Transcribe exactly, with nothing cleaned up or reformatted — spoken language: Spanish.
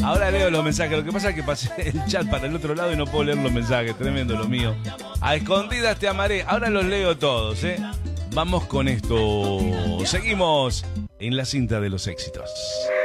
Ahora leo los mensajes. Lo que pasa es que pasé el chat para el otro lado y no puedo leer los mensajes. Tremendo lo mío. A escondidas te amaré. Ahora los leo todos, ¿eh? Vamos con esto. Seguimos en la cinta de los éxitos.